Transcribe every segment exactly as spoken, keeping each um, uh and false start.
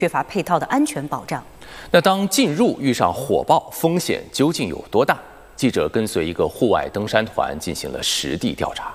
缺乏配套的安全保障。 那当进入遇上火爆，风险究竟有多大？记者跟随一个户外登山团进行了实地调查。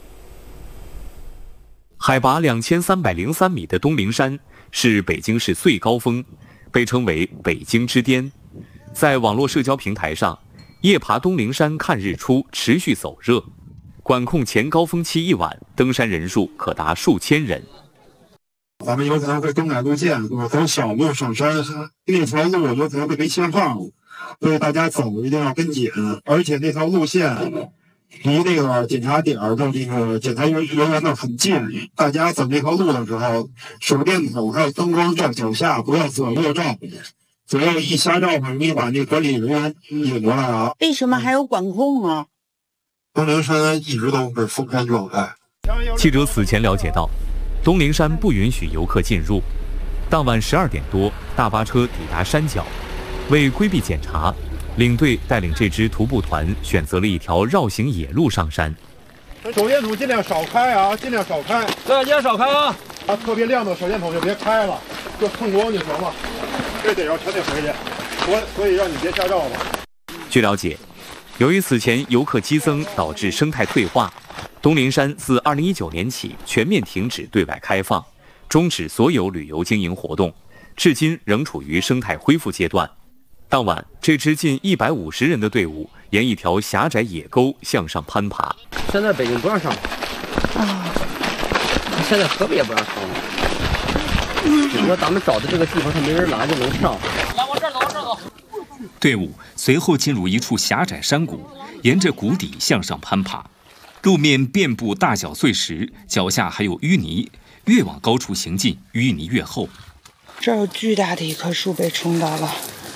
海拔两千三百零三米的东陵山是北京市最高峰，被称为北京之巅。在网络社交平台上，夜爬东陵山看日出持续走热，管控前高峰期一晚，登山人数可达数千人。 咱们有可能会更改路线，从小路上山，那条路有可能会没信号，所以大家走一定要跟紧，而且那条路线离那个检查点的这个检查人员呢很近，大家走那条路的时候，手电筒还有灯光照脚下，不要左右照，左右一瞎照很容易把那管理人员引过来啊。 为什么还有管控啊？ 东陵山一直都是封山状态。 记者此前了解到，东陵山不允许游客进入。当晚十二点多，大巴车抵达山脚，为规避检查，领队带领这支徒步团选择了一条绕行野路上山。 手电筒尽量少开啊，尽量少开。 对，尽量少开啊！ 啊，特别亮的手电筒就别开了，就蹭光就行了。这得要全得回去，所所以让你别瞎照了。 据了解，由于此前游客激增导致生态退化，东陵山自二零一九年起全面停止对外开放，终止所有旅游经营活动，至今仍处于生态恢复阶段。当晚，这支近一百五十人的队伍沿一条狭窄野沟向上攀爬。 现在北京不让上啊，现在河北也不让上了。只不过咱们找的这个地方，它没人来就能上。来，往这儿走，往这儿走。 队伍随后进入一处狭窄山谷，沿着谷底向上攀爬。路面遍布大小碎石，脚下还有淤泥，越往高处行进，淤泥越厚。 这儿有巨大的一棵树被冲倒了，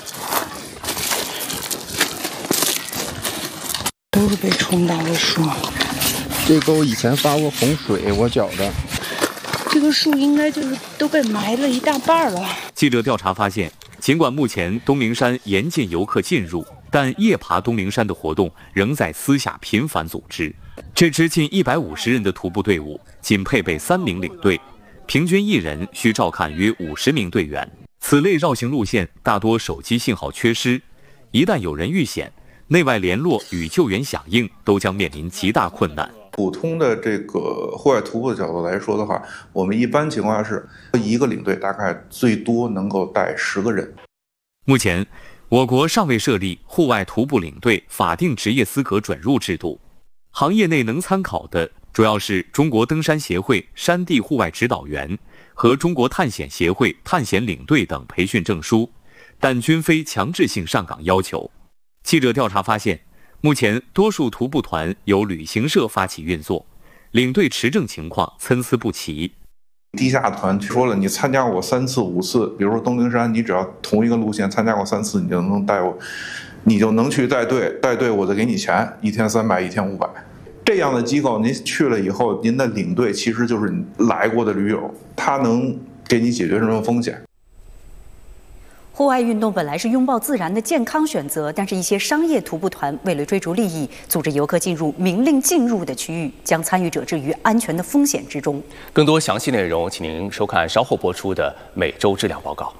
都是被冲倒的树。 这沟以前发过洪水，我觉着这个树应该就是都被埋了一大半了。 记者调查发现，尽管目前东陵山严禁游客进入，但夜爬东陵山的活动仍在私下频繁组织。这支近一百五十人的徒步队伍仅配备三名领队，平均一人需照看约五十名队员。此类绕行路线大多手机信号缺失，一旦有人遇险，内外联络与救援响应都将面临极大困难。 普通的这个户外徒步的角度来说的话，我们一般情况下是一个领队大概最多能够带十个人。 目前，我国尚未设立户外徒步领队法定职业资格准入制度，行业内能参考的主要是中国登山协会山地户外指导员和中国探险协会探险领队等培训证书，但均非强制性上岗要求。记者调查发现，目前多数徒步团由旅行社发起运作，领队持证情况参差不齐。 地下团说了，你参加过三次五次，比如说东陵山，你只要同一个路线参加过三次，你就能带我，你就能去带队，带队我再给你钱，一天三百，一天五百。这样的机构您去了以后，您的领队其实就是来过的驴友，他能给你解决什么风险。 户外运动本来是拥抱自然的健康选择，但是一些商业徒步团为了追逐利益，组织游客进入明令禁入的区域，将参与者置于安全的风险之中。 更多详细内容，请您收看稍后播出的每周质量报告。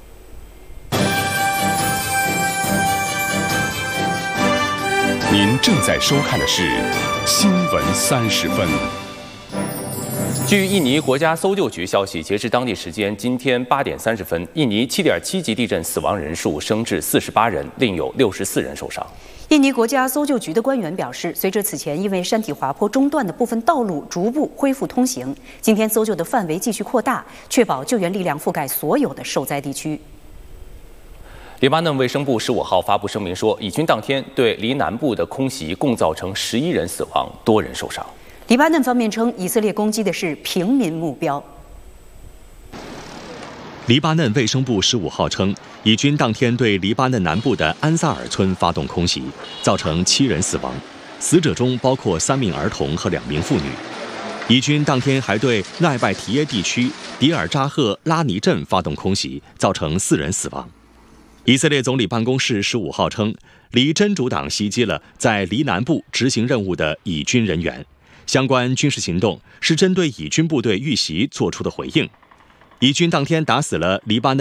您正在收看的是《新闻三十分》。 据印尼国家搜救局消息，截至当地时间今天八点三十分，印尼七点七级地震死亡人数升至四十八人，另有六十四人受伤。 印尼国家搜救局的官员表示，随着此前因为山体滑坡中断的部分道路逐步恢复通行，今天搜救的范围继续扩大，确保救援力量覆盖所有的受灾地区。 黎巴嫩卫生部十五号发布声明说，以军当天对黎南部的空袭共造成十一人死亡，多人受伤。 黎巴嫩方面称，以色列攻击的是平民目标。 黎巴嫩卫生部十五号称，以军当天对黎巴嫩南部的安萨尔村发动空袭，造成七人死亡，死者中包括三名儿童和两名妇女。以军当天还对奈拜提耶地区迪尔扎赫拉尼镇发动空袭，造成四人死亡。以色列总理办公室十五号称，黎真主党袭击了在黎南部执行任务的以军人员。相关军事行动是针对以军部队遇袭做出的回应。 以军当天打死了黎巴嫩